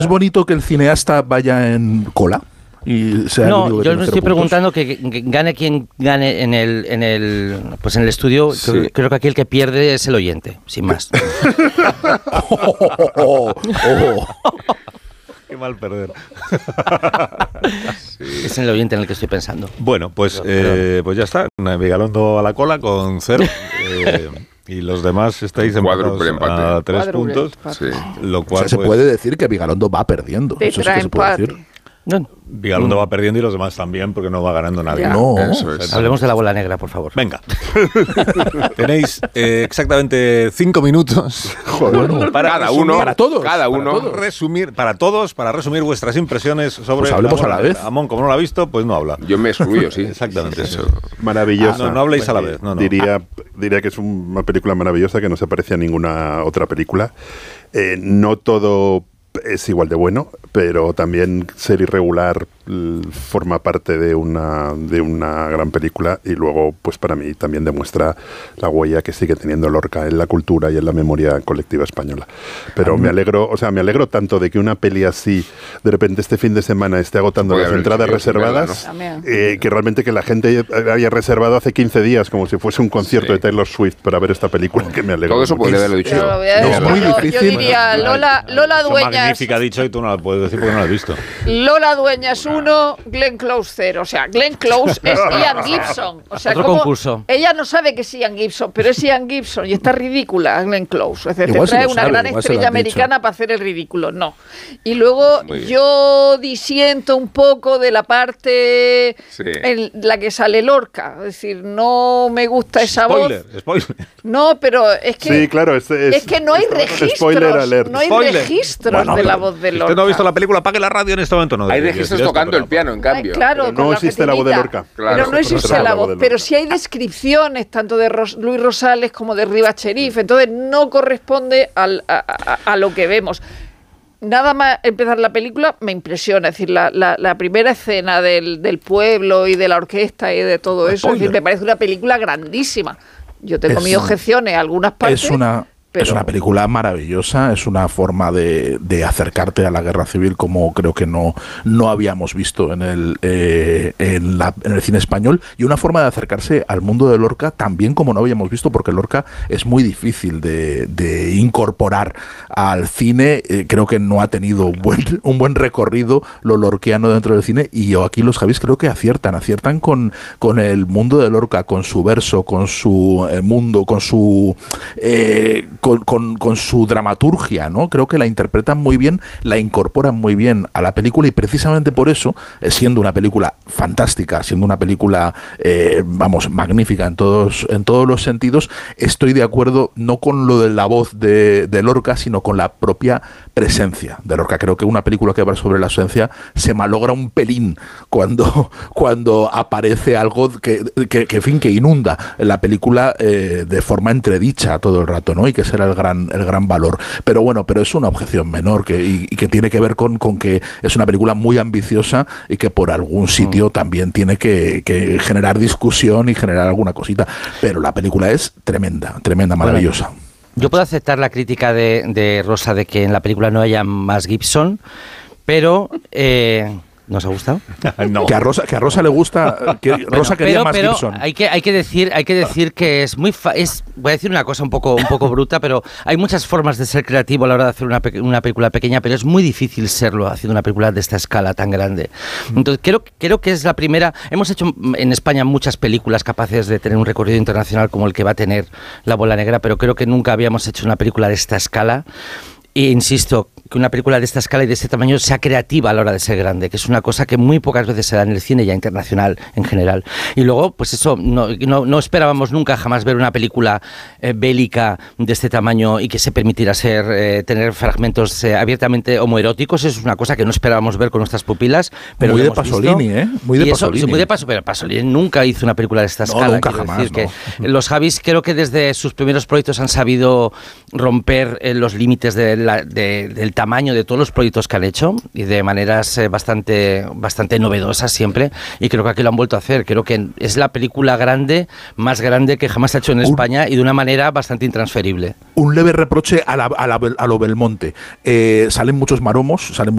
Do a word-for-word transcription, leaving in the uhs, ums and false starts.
¿Es bonito que el cineasta vaya en cola? Y sea no, yo me estoy puntos. preguntando que, que gane quien gane en el en el pues en el estudio. Sí. Creo, creo que aquí el que pierde es el oyente, sin más. oh, oh, oh, oh. Qué mal perder. Sí. Es en el oyente en el que estoy pensando. Bueno, pues, eh, pues ya está. Vigalondo a la cola con cero. eh, Y los demás estáis empatados a tres puntos. Sí. Lo cual, o sea, se pues, puede decir que Vigalondo va perdiendo. Eso sí que se puede decir. No. Vigalondo mm. va perdiendo y los demás también, porque no va ganando nadie. Ya. No. Eso es. Hablemos de la bola negra, por favor. Venga. Tenéis eh, exactamente cinco minutos. Joder, bueno, para cada uno. Para todos. Cada uno. Para todos, resumir, para todos, para resumir vuestras impresiones sobre. Pues hablemos la a la vez. Amón, como no lo ha visto, pues no habla. Yo me excluyo, sí. Exactamente sí, eso. Maravillosa. Ah, no, no habléis a la vez. No, no. Diría, diría que es una película maravillosa que no se parece a ninguna otra película. Eh, no todo es igual de bueno, pero también ser irregular forma parte de una de una gran película, y luego pues para mí también demuestra la huella que sigue teniendo Lorca en la cultura y en la memoria colectiva española. Pero me alegro, o sea, me alegro tanto de que una peli así de repente este fin de semana esté agotando las entradas reservadas, ¿no? eh, que realmente que la gente haya reservado hace quince días como si fuese un concierto sí. de Taylor Swift para ver esta película, que me alegro. Todo eso podría haberlo dicho yo. No, es muy difícil. Yo diría Lola, Lola Dueñas. Magnífica ha dicho y tú no la puedes decir porque no la has visto. Lola Dueñas uno, Glenn Close cero. O sea, Glenn Close es Ian Gibson. O sea, otro como concurso. Ella no sabe que es Ian Gibson, pero es Ian Gibson y está ridícula Glenn Close. Es decir, igual te trae si una sabe, gran estrella americana para hacer el ridículo. No. Y luego yo disiento un poco de la parte sí. en la que sale Lorca. Es decir, no me gusta esa spoiler, voz. Spoiler. No, pero es que, sí, claro, es, es, es que no hay registros. Spoiler alert. No hay spoiler. registros bueno, de la voz de Lorca. Si usted no ha visto la película, apague la radio en este momento. No hay registros tocando esto, el piano, en cambio. Ay, claro, pero no existe la voz de Lorca. Claro, pero no existe la, la voz. Pero sí hay descripciones tanto de Ros- Luis Rosales como de Rivas Cherif. Entonces no corresponde al, a, a, a lo que vemos. Nada más empezar la película me impresiona. Es decir, la, la, la primera escena del, del pueblo y de la orquesta y de todo eso, es decir, me parece una película grandísima. Yo tengo es, mis objeciones a algunas partes. Es una... Pero... Es una película maravillosa, es una forma de, de acercarte a la guerra civil como creo que no, no habíamos visto en el, eh, en, la, en el cine español, y una forma de acercarse al mundo de Lorca también como no habíamos visto, porque Lorca es muy difícil de, de incorporar al cine. Eh, creo que no ha tenido un buen, un buen recorrido lo lorquiano dentro del cine, y yo aquí los Javis creo que aciertan, aciertan con, con el mundo de Lorca, con su verso, con su eh, mundo, con su... Eh, Con, con, con su dramaturgia, ¿no? Creo que la interpretan muy bien, la incorporan muy bien a la película, y precisamente por eso, siendo una película fantástica, siendo una película, eh, vamos, magnífica en todos, en todos los sentidos, estoy de acuerdo no con lo de la voz de, de Lorca, sino con la propia presencia de Lorca. Creo que una película que va sobre la ausencia se malogra un pelín cuando, cuando aparece algo que, que, que, en fin, que inunda la película eh, de forma entredicha todo el rato, ¿no? Y que será el gran el gran valor. Pero bueno, pero es una objeción menor que, y, y que tiene que ver con, con que es una película muy ambiciosa y que por algún sitio mm. también tiene que, que generar discusión y generar alguna cosita. Pero la película es tremenda, tremenda, maravillosa. Bueno, yo puedo aceptar la crítica de, de Rosa de que en la película no haya más Gibson, pero... Eh, ¿nos ha gustado? No. Que a Rosa, que a Rosa le gusta, que bueno, Rosa quería pero, más pero Gibson. Hay que, hay que decir, hay que decir que es muy fa- es, voy a decir una cosa un poco, un poco bruta, pero hay muchas formas de ser creativo a la hora de hacer una, pe- una película pequeña, pero es muy difícil serlo haciendo una película de esta escala tan grande. Entonces creo, creo que es la primera. Hemos hecho en España muchas películas capaces de tener un recorrido internacional como el que va a tener La Bola Negra, pero creo que nunca habíamos hecho una película de esta escala. E insisto, que una película de esta escala y de este tamaño sea creativa a la hora de ser grande, que es una cosa que muy pocas veces se da en el cine ya internacional en general. Y luego, pues eso, no, no, no esperábamos nunca jamás ver una película eh, bélica de este tamaño y que se permitiera ser eh, tener fragmentos eh, abiertamente homoeróticos. Eso es una cosa que no esperábamos ver con nuestras pupilas. Pero muy de Pasolini, visto. ¿eh? Muy de y eso, Pasolini. Muy de Pasolini, pero Pasolini nunca hizo una película de esta no, escala. Nunca jamás, decir no. que los Javis creo que desde sus primeros proyectos han sabido romper eh, los límites de la, de, del tamaño de todos los proyectos que han hecho y de maneras eh, bastante, bastante novedosas siempre, y creo que aquí lo han vuelto a hacer. Creo que es la película grande, más grande que jamás se ha hecho en un, España, y de una manera bastante intransferible. Un leve reproche a, la, a, la, a lo Belmonte. Eh, salen muchos maromos, salen